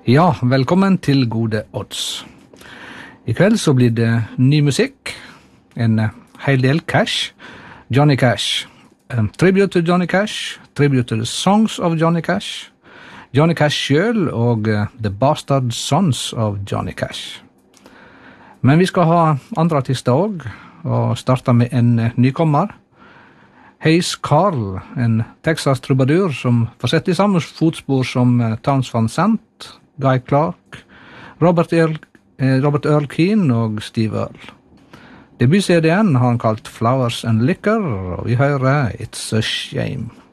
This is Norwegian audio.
Ja, velkommen til Gode Odds. I kveld så blir det ny musikk, en hel del Cash, Johnny Cash, tribute til Johnny Cash, tribute til Songs of Johnny Cash, Johnny Cash selv og The Bastard Sons of Johnny Cash. Men vi skal ha andre artister også, og starter med en nykommer, Hayes Carll, en Texas troubadour som får sett i samme fotspor som Townes Van Sant, Guy Clark, Robert Earl Keen og Steve Earle. Debut-CD'en har han kalt Flowers and Liquor, og vi hører It's a Shame.